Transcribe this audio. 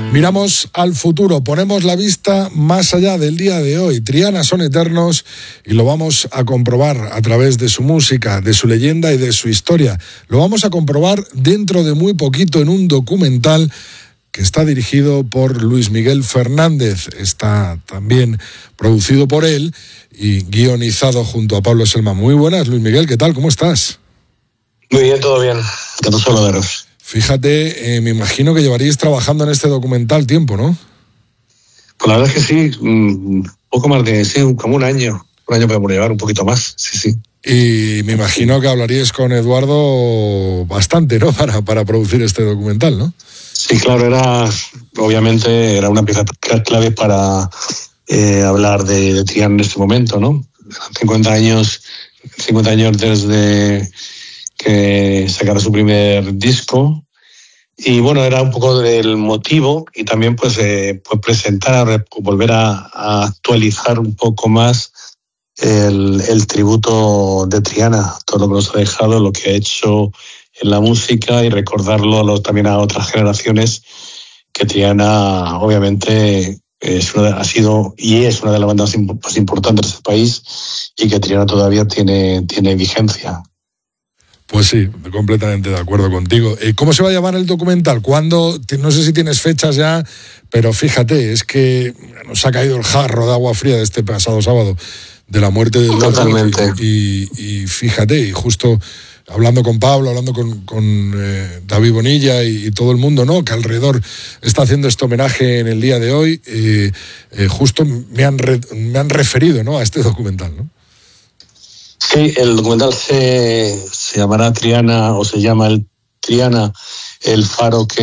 Miramos al futuro, ponemos la vista más allá del día de hoy. Triana son eternos y lo vamos a comprobar a través de su música, de su leyenda y de su historia. Lo vamos a comprobar dentro de muy poquito en un documental que está dirigido por Luis Miguel Fernández. Está también producido por él y guionizado junto a Pablo Selma. Muy buenas, Luis Miguel, ¿qué tal? ¿Cómo estás? Muy bien, todo bien. Que no solo veros. Fíjate, me imagino que llevaríais trabajando en este documental tiempo, ¿no? Pues la verdad es que sí, poco más de, sí, como un año podemos llevar, un poquito más, sí. Y me imagino que hablaríais con Eduardo bastante, ¿no? Para producir este documental, ¿no? Sí, claro, obviamente era una pieza clave para hablar de Triana en este momento, ¿no? 50 años desde que sacara su primer disco. Y bueno, era un poco del motivo y también pues presentar, volver a actualizar un poco más el tributo de Triana, todo lo que nos ha dejado, lo que ha hecho en la música y recordarlo también a otras generaciones, que Triana obviamente ha sido y es una de las bandas más importantes de este país y que Triana todavía tiene vigencia. Pues sí, completamente de acuerdo contigo. ¿Cómo se va a llamar el documental? ¿Cuándo? No sé si tienes fechas ya, pero fíjate, es que nos ha caído el jarro de agua fría de este pasado sábado de la muerte del Totalmente. Y fíjate, y justo hablando con Pablo, hablando con David Bonilla y todo el mundo, ¿no?, que alrededor está haciendo este homenaje en el día de hoy, justo me han referido, ¿no?, a este documental, ¿no? Sí, el documental se llamará Triana, o se llama Triana, el faro que